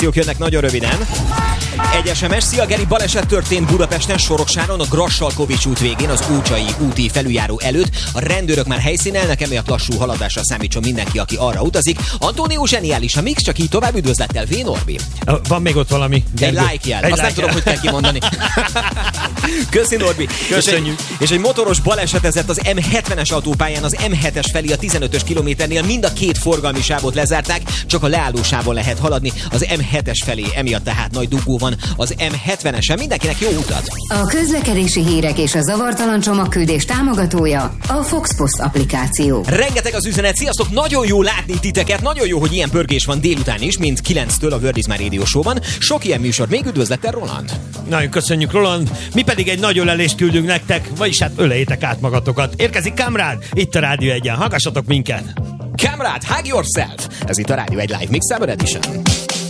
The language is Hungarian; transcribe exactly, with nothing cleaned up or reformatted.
információk jönnek nagyon röviden. Egy es em es, szia Geri, baleset történt Budapesten Soroksáron a Grassalkovics út végén az Ócsai úti felüljáró előtt. A rendőrök már helyszínelnek, emiatt lassú haladásra számítson mindenki, aki arra utazik. Antónió zseniális, a mix, csak így tovább üdvözlettel, V. Norbi. Van még ott valami? Egy like jel, azt like nem tudom, hogy kell kimondani. Köszi, Norbi. Köszönjük. És egy, és egy motoros balesetezett az em hetvenes autópályán az em hetes felé a tizenötös kilométernél. Mind a két forgalmi sávot lezárták, csak a leállósávon lehet haladni. Az em hetes felé emiatt tehát nagy dugó van az em hetvenesen. Mindenkinek jó utat! A közlekedési hírek és a zavartalan csomagküldés támogatója a Fox Post applikáció. Rengeteg az üzenet, sziasztok! Nagyon jó látni titeket, nagyon jó, hogy ilyen pörgés van délután is, mint kilenctől a Word is My Radio Show-ban. Sok ilyen műsor, még üdvözlettel, Roland! Nagyon köszönjük, Roland! Mi pedig egy nagy ölelést küldünk nektek, vagyis hát öleljétek át magatokat. Érkezik Kamrád, itt a Rádió egyen. Hallgassatok minket! Kamrád, hug yourself! Ez itt a Rádió egy Live Mix Summer Edition.